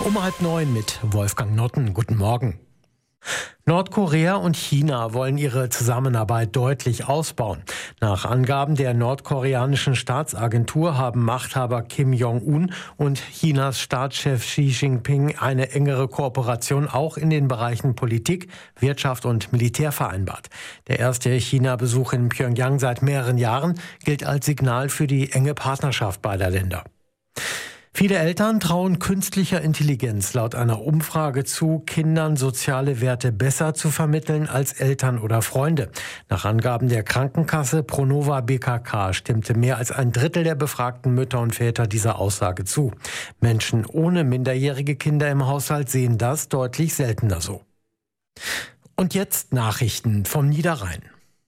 Um 8:30 mit Wolfgang Notten. Guten Morgen. Nordkorea und China wollen ihre Zusammenarbeit deutlich ausbauen. Nach Angaben der nordkoreanischen Staatsagentur haben Machthaber Kim Jong-un und Chinas Staatschef Xi Jinping eine engere Kooperation auch in den Bereichen Politik, Wirtschaft und Militär vereinbart. Der erste China-Besuch in Pjöngjang seit mehreren Jahren gilt als Signal für die enge Partnerschaft beider Länder. Viele Eltern trauen künstlicher Intelligenz laut einer Umfrage zu, Kindern soziale Werte besser zu vermitteln als Eltern oder Freunde. Nach Angaben der Krankenkasse Pronova BKK stimmte mehr als ein Drittel der befragten Mütter und Väter dieser Aussage zu. Menschen ohne minderjährige Kinder im Haushalt sehen das deutlich seltener so. Und jetzt Nachrichten vom Niederrhein.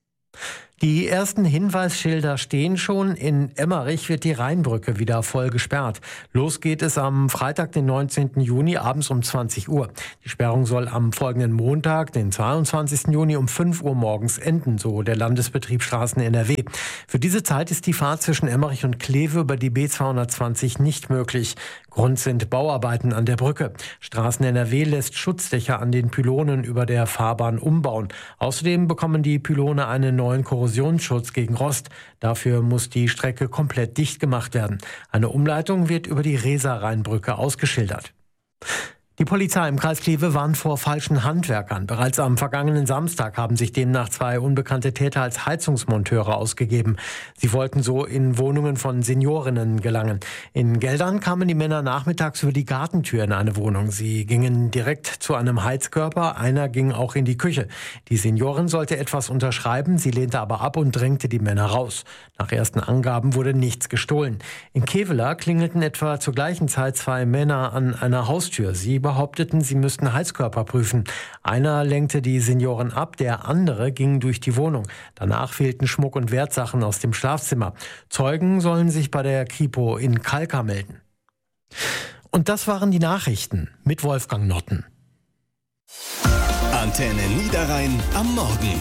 Die ersten Hinweisschilder stehen schon. In Emmerich wird die Rheinbrücke wieder voll gesperrt. Los geht es am Freitag, den 19. Juni, abends um 20 Uhr. Die Sperrung soll am folgenden Montag, den 22. Juni, um 5 Uhr morgens enden, so der Landesbetrieb Straßen NRW. Für diese Zeit ist die Fahrt zwischen Emmerich und Kleve über die B220 nicht möglich. Grund sind Bauarbeiten an der Brücke. Straßen NRW lässt Schutzdächer an den Pylonen über der Fahrbahn umbauen. Außerdem bekommen die Pylone einen neuen Korrosionsschutz gegen Rost. Dafür muss die Strecke komplett dicht gemacht werden. Eine Umleitung wird über die Reser-Rheinbrücke ausgeschildert. Die Polizei im Kreis Kleve warnt vor falschen Handwerkern. Bereits am vergangenen Samstag haben sich demnach 2 unbekannte Täter als Heizungsmonteure ausgegeben. Sie wollten so in Wohnungen von Seniorinnen gelangen. In Geldern kamen die Männer nachmittags über die Gartentür in eine Wohnung. Sie gingen direkt zu einem Heizkörper, einer ging auch in die Küche. Die Seniorin sollte etwas unterschreiben, sie lehnte aber ab und drängte die Männer raus. Nach ersten Angaben wurde nichts gestohlen. In Kevela klingelten etwa zur gleichen Zeit 2 Männer an einer Haustür. Sie behaupteten, sie müssten Heizkörper prüfen. Einer lenkte die Senioren ab, der andere ging durch die Wohnung. Danach fehlten Schmuck und Wertsachen aus dem Schlafzimmer. Zeugen sollen sich bei der Kripo in Kalka melden. Und das waren die Nachrichten mit Wolfgang Notten. Antenne Niederrhein am Morgen.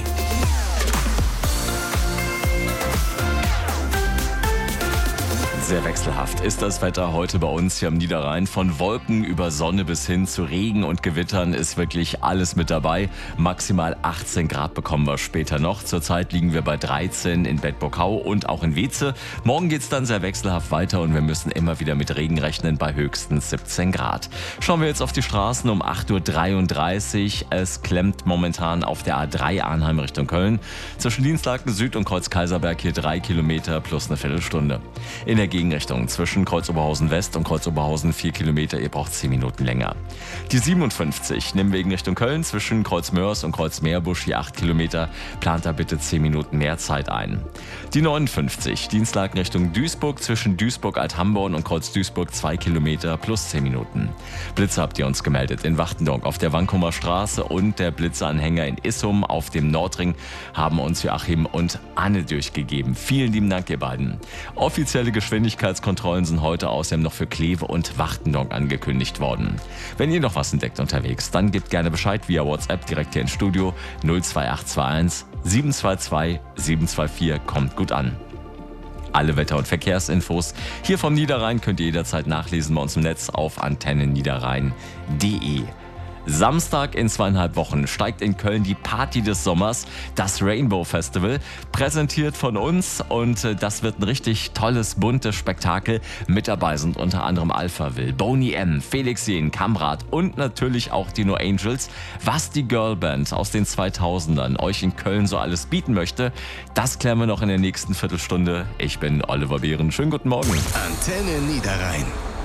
Sehr wechselhaft ist das Wetter heute bei uns hier am Niederrhein. Von Wolken über Sonne bis hin zu Regen und Gewittern ist wirklich alles mit dabei. Maximal 18 Grad bekommen wir später noch. Zurzeit liegen wir bei 13 in Bedburg-Hau und auch in Weeze. Morgen geht es dann sehr wechselhaft weiter und wir müssen immer wieder mit Regen rechnen bei höchstens 17 Grad. Schauen wir jetzt auf die Straßen um 8:33 Uhr. Es klemmt momentan auf der A3 Arnheim Richtung Köln. Zwischen Dienstlaken Süd und Kreuz Kaiserberg hier 3 Kilometer plus eine Viertelstunde. In der Gegenrichtung zwischen Kreuz Oberhausen West und Kreuz Oberhausen 4 Kilometer, ihr braucht 10 Minuten länger. Die 57 nehmen wir in Richtung Köln zwischen Kreuz Mörs und Kreuz Meerbusch hier 8 Kilometer, plant da bitte 10 Minuten mehr Zeit ein. Die 59 Dienstlaken Richtung Duisburg zwischen Duisburg Althamborn und Kreuz Duisburg 2 Kilometer plus 10 Minuten. Blitze habt ihr uns gemeldet in Wachtendonk auf der Wankumer Straße und der Blitzeanhänger in Issum auf dem Nordring haben uns Joachim und Anne durchgegeben. Vielen lieben Dank ihr beiden. Offizielle Geschwindigkeitskontrollen sind heute außerdem noch für Kleve und Wachtendonk angekündigt worden. Wenn ihr noch was entdeckt unterwegs, dann gebt gerne Bescheid via WhatsApp direkt hier ins Studio 02821 722 724. Kommt gut an. Alle Wetter- und Verkehrsinfos hier vom Niederrhein könnt ihr jederzeit nachlesen bei uns im Netz auf antennenniederrhein.de. Samstag in 2,5 Wochen steigt in Köln die Party des Sommers, das Rainbow Festival, präsentiert von uns und das wird ein richtig tolles, buntes Spektakel. Mit dabei sind unter anderem Alphaville, Boney M, Felix Jähn, Kamrat und natürlich auch die No Angels. Was die Girlband aus den 2000ern euch in Köln so alles bieten möchte, das klären wir noch in der nächsten Viertelstunde. Ich bin Oliver Behren, schönen guten Morgen. Antenne Niederrhein.